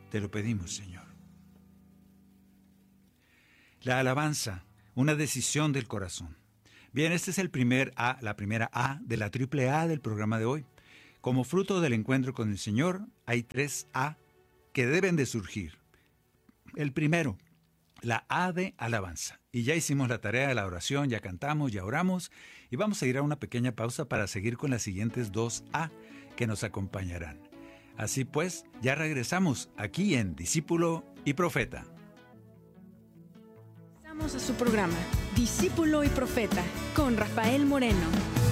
Te lo pedimos, Señor. La alabanza, una decisión del corazón. Bien, este es la primera A de la triple A del programa de hoy. Como fruto del encuentro con el Señor, hay 3 A que deben de surgir. El primero, la A de alabanza. Y ya hicimos la tarea de la oración, ya cantamos, ya oramos, y vamos a ir a una pequeña pausa para seguir con las siguientes 2 A que nos acompañarán. Así pues, ya regresamos aquí en Discípulo y Profeta. Pasamos a su programa, Discípulo y Profeta, con Rafael Moreno.